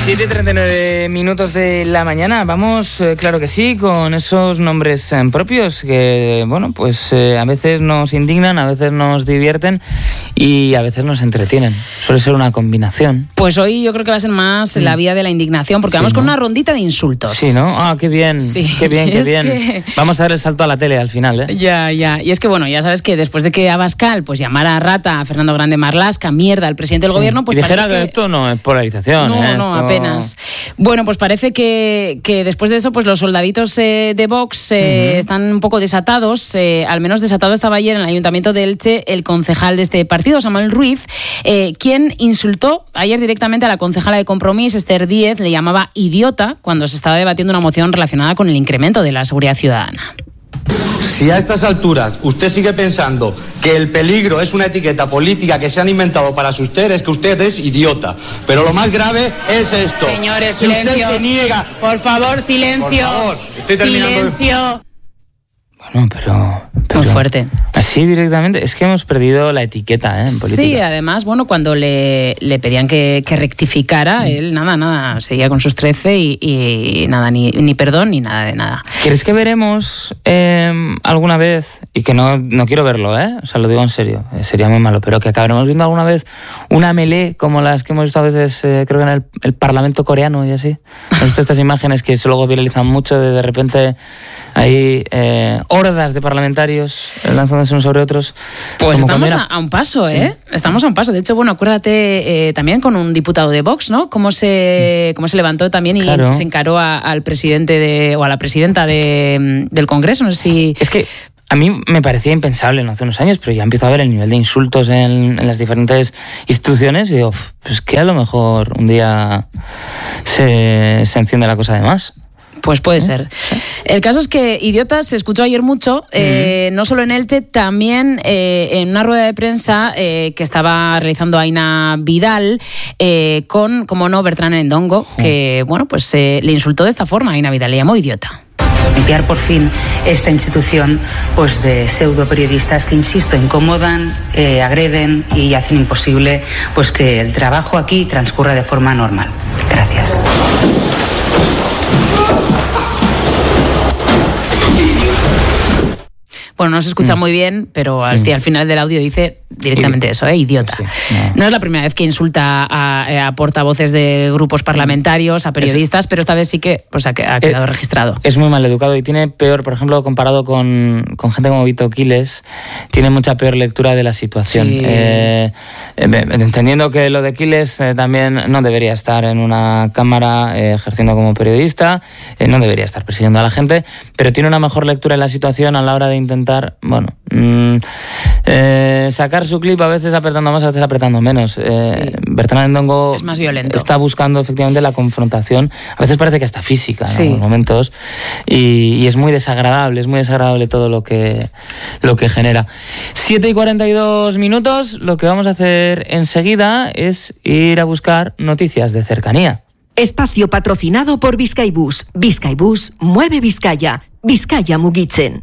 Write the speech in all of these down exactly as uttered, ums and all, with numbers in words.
siete y treinta y nueve minutos de la mañana. Vamos, eh, claro que sí, con esos nombres eh, propios que, bueno, pues eh, a veces nos indignan, a veces nos divierten y a veces nos entretienen. Suele ser una combinación. Pues hoy yo creo que va a ser más mm. la vía de la indignación, porque sí, vamos ¿no? con una rondita de insultos. Sí, ¿no? Ah, qué bien, sí. qué bien, qué es bien. Que... Vamos a dar el salto a la tele al final, ¿eh? Ya, ya. Y es que, bueno, ya sabes que después de que Abascal pues llamara a rata a Fernando Grande Marlaska, mierda, al presidente del sí. gobierno, pues y dijera que... que esto no es polarización. No, ¿eh? no, esto... apenas. Bueno, pues parece que, que después de eso, pues los soldaditos eh, de Vox eh, uh-huh. están un poco desatados. Eh, al menos desatado estaba ayer en el Ayuntamiento de Elche el concejal de este partido, Samuel Ruiz, eh, quien insultó ayer directamente a la concejala de Compromís, Esther Díez, le llamaba idiota cuando se estaba debatiendo una moción relacionada con el incremento de la seguridad ciudadana. Si a estas alturas usted sigue pensando que el peligro es una etiqueta política que se han inventado para usted, es que usted es idiota. Pero lo más grave es esto. Señores, si silencio. usted se niega... Por favor, silencio. Por favor, estoy terminando. Silencio. Bueno, pero, pero... Muy fuerte. Así directamente, es que hemos perdido la etiqueta, ¿eh? En política. Sí, además, bueno, cuando le, le pedían que, que rectificara, mm. él nada, nada, seguía con sus trece y, y nada, ni, ni perdón ni nada de nada. ¿Crees que veremos eh, alguna vez, y que no, no quiero verlo, ¿eh? O sea, lo digo en serio, eh, sería muy malo, pero que acabaremos viendo alguna vez una melee como las que hemos visto a veces, eh, creo que en el, el Parlamento coreano y así? Hemos visto estas imágenes que se luego viralizan mucho, de de repente hay eh, hordas de parlamentarios lanzándose unos sobre otros. Pues estamos a, a un paso, ¿eh? Sí. Estamos a un paso. De hecho, bueno, acuérdate eh, también con un diputado de Vox, ¿no? Cómo se, cómo se levantó también y claro. se encaró a, al presidente de, o a la presidenta de, del Congreso. No sé si... Es que a mí me parecía impensable no hace unos años, pero ya empiezo a ver el nivel de insultos en, en las diferentes instituciones y digo, pues que a lo mejor un día se, se enciende la cosa de más. Pues puede ser. El caso es que idiotas se escuchó ayer mucho, eh, mm. no solo en Elche, también eh, en una rueda de prensa eh, que estaba realizando Aina Vidal eh, con, como no, Bertrán Endongo, mm. que bueno, pues eh, le insultó de esta forma a Aina Vidal, le llamó idiota. Limpiar por fin esta institución pues de pseudo periodistas que, insisto, incomodan, eh, agreden y hacen imposible pues que el trabajo aquí transcurra de forma normal. Gracias. Bueno, no se escucha mm. muy bien, pero sí. al, al final del audio dice directamente y, eso, ¿eh? Idiota. Sí, no. no es la primera vez que insulta a, a portavoces de grupos parlamentarios, a periodistas, es, pero esta vez sí que pues, ha, ha quedado es, registrado. Es muy mal educado y tiene peor, por ejemplo, comparado con, con gente como Vito Quiles, tiene mucha peor lectura de la situación. Sí. Eh, entendiendo que lo de Quiles eh, también no debería estar en una cámara eh, ejerciendo como periodista, eh, no debería estar persiguiendo a la gente, pero tiene una mejor lectura de la situación a la hora de intentar, bueno, mmm, eh, sacar su clip, a veces apretando más, a veces apretando menos. Eh, sí. Bertrán Endongo es más violento. Está buscando efectivamente la confrontación, a veces parece que hasta física en sí. algunos momentos, y, y es muy desagradable, es muy desagradable todo lo que, lo que genera. siete y cuarenta y dos minutos, lo que vamos a hacer enseguida es ir a buscar noticias de cercanía. Espacio patrocinado por Bizkaibus. Bizkaibus mueve Vizcaya. Vizcaya mugitzen.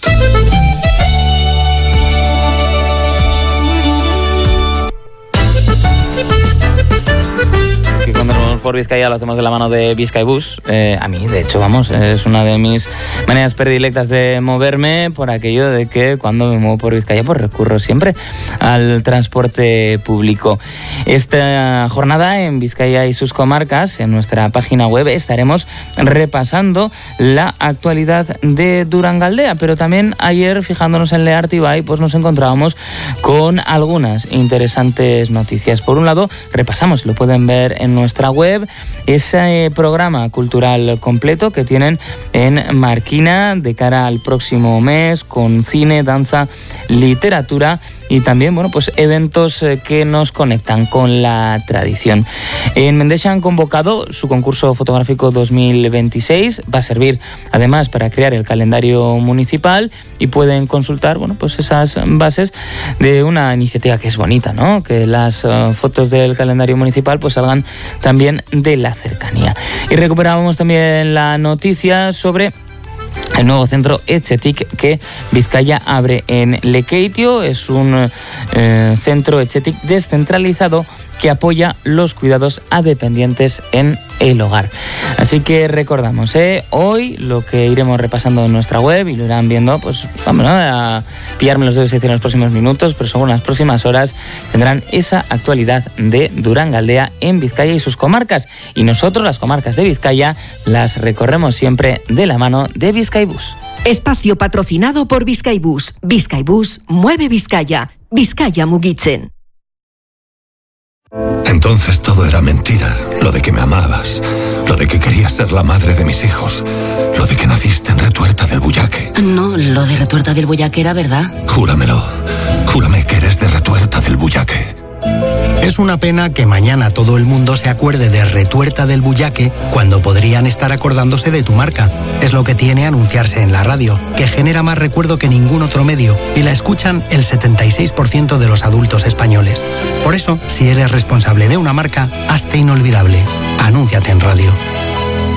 Que cuando nos vamos por Vizcaya lo hacemos de la mano de Bizkaibus. Eh, a mí, de hecho, vamos, es una de mis maneras predilectas de moverme, por aquello de que cuando me muevo por Vizcaya pues recurro siempre al transporte público. Esta jornada en Vizcaya y sus comarcas, en nuestra página web, estaremos repasando la actualidad de Durangaldea, pero también ayer, fijándonos en Leartibai, pues nos encontrábamos con algunas interesantes noticias. Por un lado, repasamos, lo pueden ver en nuestra web, ese programa cultural completo que tienen en Marquina de cara al próximo mes, con cine, danza, literatura y también, bueno, pues eventos que nos conectan con la tradición. En Mendexa han convocado su concurso fotográfico dos mil veintiséis, va a servir además para crear el calendario municipal y pueden consultar, bueno, pues esas bases de una iniciativa que es bonita, ¿no? Que las uh, fotos del calendario municipal pues salgan también de la cercanía. Y recuperábamos también la noticia sobre el nuevo centro Etxetik que Vizcaya abre en Lekeitio. Es un eh, centro Etxetik descentralizado que apoya los cuidados a dependientes en el hogar. Así que recordamos, ¿eh? hoy lo que iremos repasando en nuestra web y lo irán viendo, pues vamos ¿no? a pillarme los dedos en los próximos minutos, pero según las próximas horas tendrán esa actualidad de Durangaldea en Vizcaya y sus comarcas. Y nosotros, las comarcas de Vizcaya, las recorremos siempre de la mano de Bizkaibus. Espacio patrocinado por Bizkaibus. Bizkaibus mueve Vizcaya. Vizcaya mugitzen. Entonces todo era mentira, lo de que me amabas, lo de que querías ser la madre de mis hijos, lo de que naciste en Retuerta del Bullaque. No, lo de Retuerta del Bullaque era verdad. Júramelo, júrame que eres de Retuerta del Bullaque. Es una pena que mañana todo el mundo se acuerde de Retuerta del Bullaque cuando podrían estar acordándose de tu marca. Es lo que tiene anunciarse en la radio, que genera más recuerdo que ningún otro medio y la escuchan el setenta y seis por ciento de los adultos españoles. Por eso, si eres responsable de una marca, hazte inolvidable. Anúnciate en radio.